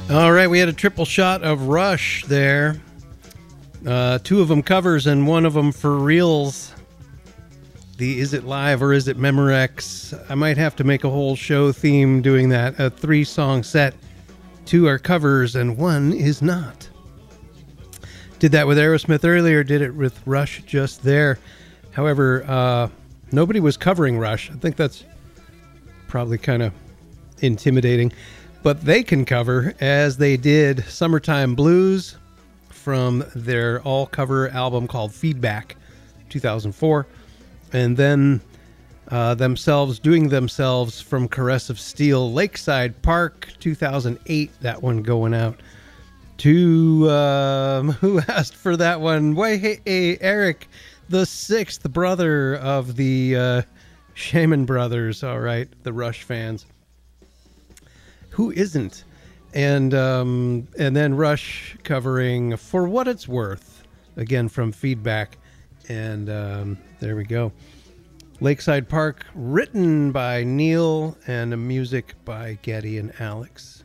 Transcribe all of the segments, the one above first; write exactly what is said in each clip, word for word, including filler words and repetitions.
All right, we had a triple shot of Rush there. Uh, two of them covers and one of them for reals. The Is It Live or Is It Memorex? I might have to make a whole show theme doing that. A three-song set. Two are covers and one is not. Did that with Aerosmith earlier, did it with Rush just there. However, uh, nobody was covering Rush. I think that's probably kind of intimidating. But they can cover, as they did, Summertime Blues from their all-cover album called Feedback, two thousand four. And then uh, themselves doing themselves from Caress of Steel, Lakeside Park, two thousand eight. That one going out to, um, who asked for that one? Why, hey, hey, Eric, the sixth brother of the uh, Shaman Brothers. All right, the Rush fans. Who isn't? And um, and then Rush covering For What It's Worth, again from Feedback. And um, there we go. Lakeside Park, written by Neil and music by Geddy and Alex.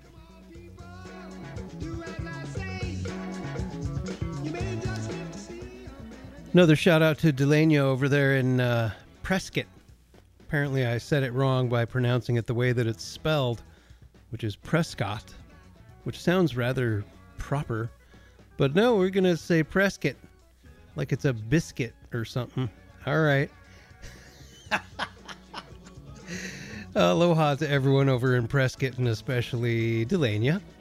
Another shout out to Delania over there in uh, Prescott. Apparently I said it wrong by pronouncing it the way that it's spelled, which is Prescott, which sounds rather proper. But no, we're going to say Prescott, like it's a biscuit or something. All right. Aloha to everyone over in Prescott, and especially Delania.